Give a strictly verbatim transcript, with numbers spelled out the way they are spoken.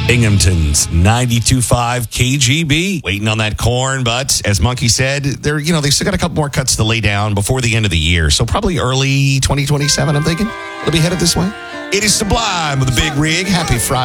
Binghamton's ninety-two point five K G B. Waiting on that corn, but as Monkey said, they're, you know, they've still got a couple more cuts to lay down before the end of the year. So probably early twenty twenty-seven, I'm thinking. They'll be headed this way. It is Sublime with the Big Rig. Happy Friday.